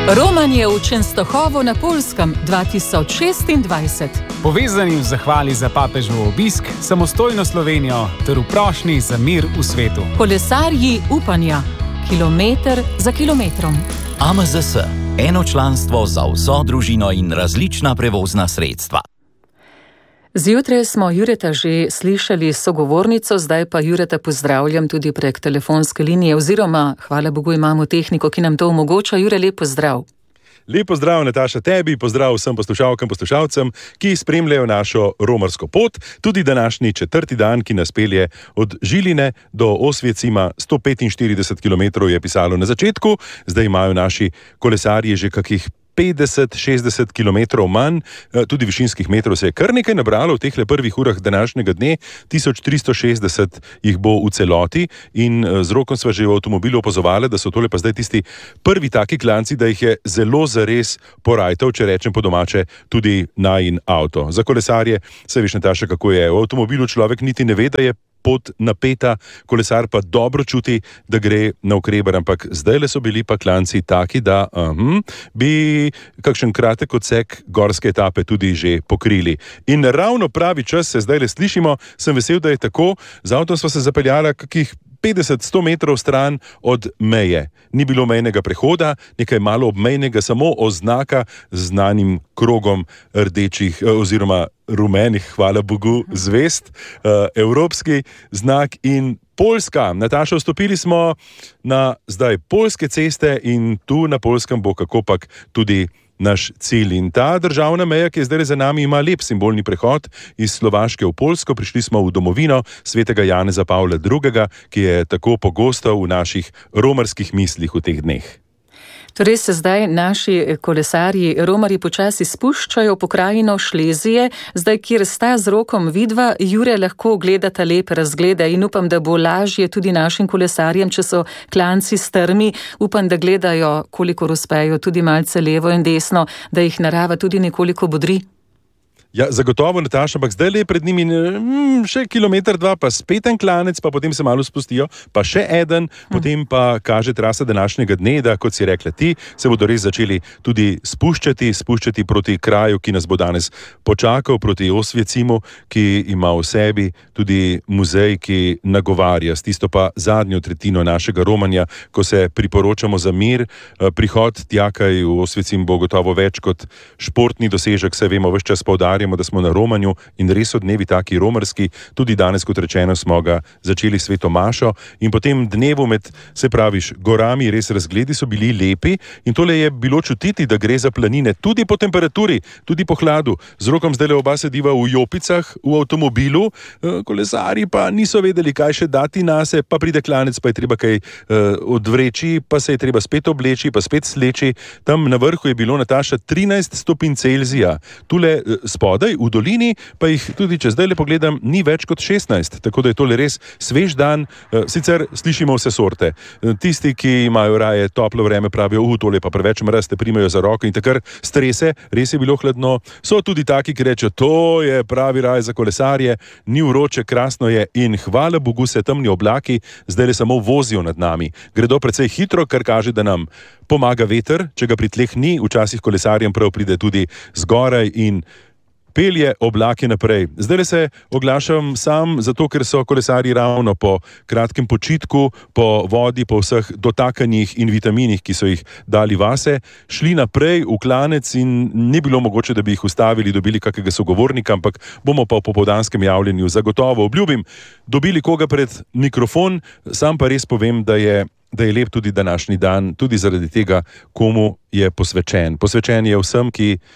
Romanje v Częstochowo na Poljskem 2026. Povezani v zahvali za papežev obisk, samostojno Slovenijo ter v prošnji za mir v svetu. Kolesarji upanja, kilometer za kilometrom. AMZS, eno članstvo za vso družino in različna prevozna sredstva. Zjutraj smo Jureta že slišali sogovornico, zdaj pa Jureta pozdravljam tudi prek telefonske linije, oziroma, hvala Bogu, imamo tehniko, ki nam to omogoča. Jure, lep pozdrav. Lep pozdrav, Nataša, tebi, pozdrav vsem poslušalkam, poslušalcem, ki spremljajo našo romarsko pot, tudi današnji 4. dan, ki nas pelje od Žiline do Osvecima. 145 km je pisalo na začetku, zdaj imajo naši kolesarji že kakih 50-60 km manj, tudi višinskih metrov se je kar nekaj nabralo v teh prvih urah današnjega dne, 1360 jih bo v celoti in z Rokom sva že v avtomobilu opazovali, da so tole pa zdaj tisti prvi taki klanci, da jih je zelo zares porajtal, če rečem po domače, tudi najin avto. Za kolesarje se veš, Nataša, kako je. V avtomobilu človek niti ne ve, da je pot napeta, kolesar pa dobro čuti, da gre na ukreber, ampak zdajle so bili pa klanci taki, da bi kakšen kratek odsek gorske etape tudi že pokrili. In ravno pravi čas se zdajle slišimo, sem vesel, da je tako. Z avtom sva se zapeljala kakih 50-100 metrov stran od meje. Ni bilo mejnega prehoda, nekaj malo obmejnega, samo oznaka z znanim krogom rdečih oziroma rumenih, hvala Bogu, zvest, evropski znak in Poljska. Nataša, vstopili smo na zdaj poljske ceste in tu na Poljskem bo kakopak tudi naš cilj. In ta državna meja, ki je zdaj za nami, ima lep simbolni prehod iz Slovaške v Poljsko. Prišli smo v domovino svetega Janeza Pavla II., ki je tako pogosto v naših romarskih mislih v teh dneh. Torej se zdaj naši kolesarji, romarji počasi spuščajo po krajino Šlezije, zdaj kjer sta z Rokom vidva, Jure, lahko gledata lepe razglede in upam, da bo lažje tudi našim kolesarjem, če so klanci strmi, upam, da gledajo, kolikor uspejo, tudi malce levo in desno, da jih narava tudi nekoliko bodri. Ja, zagotovo, Nataša, ampak zdaj le pred njimi še kilometer, dva, pa spet en klanec, pa potem se malo spustijo, pa še eden, potem pa kaže trasa današnjega dne, da, kot si rekla ti, se bodo res začeli tudi spuščati proti kraju, ki nas bo danes počakal, proti Osvecimu, ki ima v sebi tudi muzej, ki nagovarja s tisto pa zadnjo tretjino našega romanja, ko se priporočamo za mir. Prihod tjakaj v Osvecim bo gotovo več kot športni dosežek, se vemo, ves čas poudarjamo, da smo na romanju in res so dnevi taki romarski. Tudi danes, kot rečeno, smo ga začeli sveto mašo in potem dnevu med, se praviš, gorami, res razgledi so bili lepi in tole je bilo čutiti, da gre za planine, tudi po temperaturi, tudi po hladu. Z Rokom zdaj oba sediva v jopicah v avtomobilu, kolesarji pa niso vedeli, kaj še dati nase, pa pride klanec, pa je treba kaj odvreči, pa se je treba spet obleči, pa spet sleči. Tam na vrhu je bilo, Nataša, 13 stopinj Celzija. Tule spodaj v dolini pa jih tudi, če zdaj le pogledam, ni več kot 16, tako da je tole res svež dan. Sicer slišimo vse sorte. Tisti, ki imajo raje toplo vreme, pravijo, tole pa preveč mraz, te primajo za roko in takar strese, res je bilo hladno. So tudi taki, ki rečejo, to je pravi raj za kolesarje, ni vroče, krasno je in hvala Bogu se temni oblaki zdaj le samo vozijo nad nami. Gredo precej hitro, kar kaže, da nam pomaga veter, če ga pri tleh ni, včasih kolesarjem prav pride tudi zgoraj in pelje oblake naprej. Zdaj se oglašam sam zato, ker so kolesarji ravno po kratkem počitku, po vodi, po vseh dotakanjih in vitaminih, ki so jih dali vase, šli naprej v klanec in ni bilo mogoče, da bi jih ustavili, dobili kakega sogovornika, ampak bomo pa v popoldanskem javljenju zagotovo, obljubim, dobili koga pred mikrofon. Sam pa res povem, da je lep tudi današnji dan, tudi zaradi tega, komu je posvečen. Posvečen je vsem,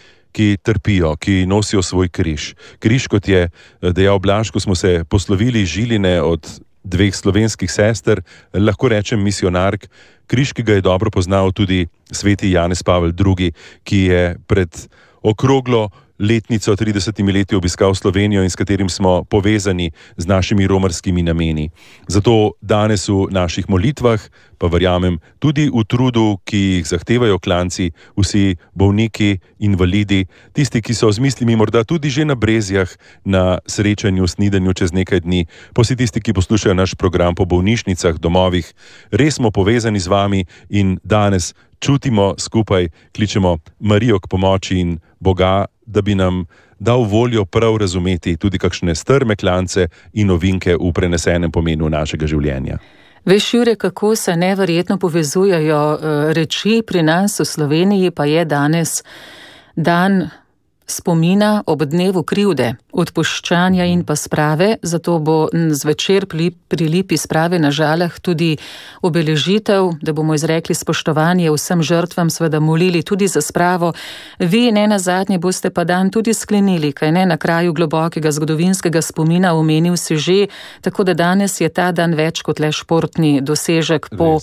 ki trpijo, ki nosijo svoj križ. Križ, kot je dejal Blaž, ko smo se poslovili Žiline od 2 slovenskih sester, lahko rečem misionark, križ, ki ga je dobro poznal tudi sveti Janez Pavel II., ki je pred okroglo letnico 30 leti obiskal Slovenijo in s katerim smo povezani z našimi romarskimi nameni. Zato danes v naših molitvah, pa verjamem tudi v trudu, ki jih zahtevajo klanci, vsi bolniki, invalidi, tisti, ki so z mislimi morda tudi že na Brezjah, na srečanju, snidanju čez nekaj dni, pa vsi tisti, ki poslušajo naš program po bolnišnicah, domovih, res smo povezani z vami in danes čutimo skupaj, kličemo Marijo k pomoči in Boga, da bi nam dal voljo prav razumeti tudi kakšne strme klance in ovinke v prenesenem pomenu našega življenja. Veš, Jure, kako se neverjetno povezujejo reči pri nas v Sloveniji, pa je danes dan spomina ob dnevu krivde, odpuščanja in pa sprave, zato bo zvečer pri lipi sprave na Žalah tudi obeležitev, da bomo izrekli spoštovanje vsem žrtvam, seveda molili tudi za spravo. Vi ne nazadnje boste pa dan tudi sklenili, kaj ne, na kraju globokega zgodovinskega spomina, omenil si že, tako da danes je ta dan več kot le športni dosežek po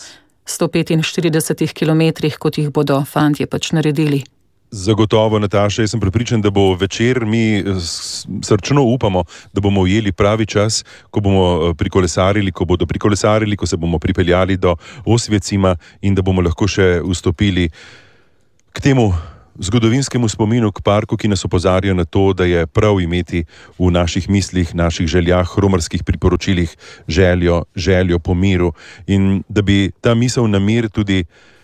145 kilometrih, kot jih bodo fantje pač naredili. Zagotovo, Nataša, jaz sem prepričan, da bo večer, mi srčno upamo, da bomo ujeli pravi čas, ko bomo prikolesarili, ko se bomo pripeljali do Osvecima in da bomo lahko še vstopili k temu zgodovinskemu spominu, k parku, ki nas opozarja na to, da je prav imeti v naših mislih, naših željah, romarskih priporočilih željo po miru in da bi ta misel na mir tudi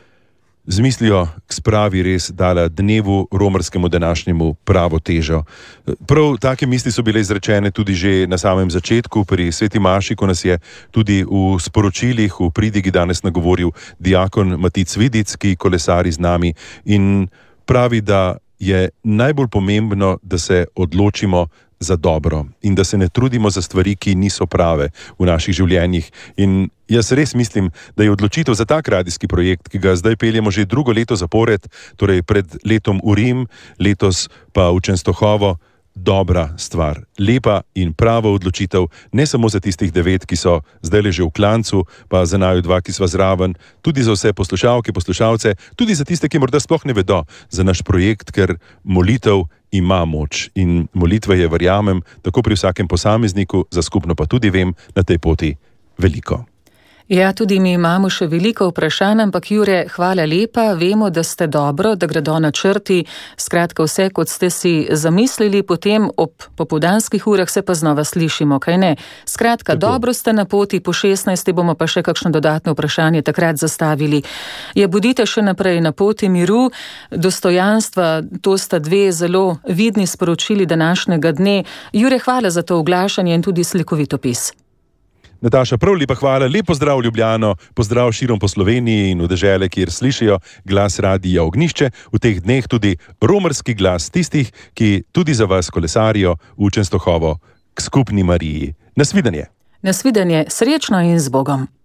z mislijo k spravi res dala dnevu romarskemu današnjemu pravo težo. Prav take misli so bile izrečene tudi že na samem začetku pri Sveti Maši, ko nas je tudi v sporočilih, v pridigi danes nagovoril diakon Matic Vidic, ki kolesari z nami in pravi, da je najbolj pomembno, da se odločimo za dobro in da se ne trudimo za stvari, ki niso prave v naših življenjih. In jaz res mislim, da je odločitev za tak radijski projekt, ki ga zdaj peljemo že drugo leto zapored, torej pred letom v Rim, letos pa v Čenstohovo, dobra stvar. Lepa in prava odločitev, ne samo za tistih 9, ki so zdaj že v klancu, pa za naju 2, ki sva zraven, tudi za vse poslušalke, poslušalce, tudi za tiste, ki morda sploh ne vedo za naš projekt, ker molitev ima moč in molitve je, verjamem, tako pri vsakem posamezniku, za skupno pa tudi vem, na tej poti veliko. Ja, tudi mi imamo še veliko vprašanj, ampak Jure, hvala lepa, vemo, da ste dobro, da gredo načrti, skratka vse, kot ste si zamislili, potem ob popoldanskih urah se pa znova slišimo, kaj ne? Skratka, tako. Dobro ste na poti, po 16 bomo pa še kakšno dodatno vprašanje takrat zastavili. Ja, bodite še naprej na poti miru, dostojanstva, to sta 2 zelo vidni sporočili današnjega dne. Jure, hvala za to oglašanje in tudi slikovit opis. Nataša, prav lepa hvala, lep pozdrav Ljubljano, pozdrav širom po Sloveniji in v dežele, kjer slišijo glas Radia Ognjišče, v teh dneh tudi romarski glas tistih, ki tudi za vas kolesarijo v Čenstohovo k skupni Mariji. Nasvidenje. Nasvidenje, srečno in z Bogom.